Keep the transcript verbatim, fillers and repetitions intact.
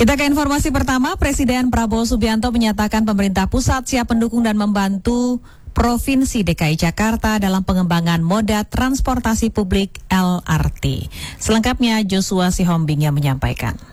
Kita ke informasi pertama, Presiden Prabowo Subianto menyatakan pemerintah pusat siap mendukung dan membantu Provinsi D K I Jakarta dalam pengembangan moda transportasi publik L R T. Selengkapnya Joshua Sihombing yang menyampaikan.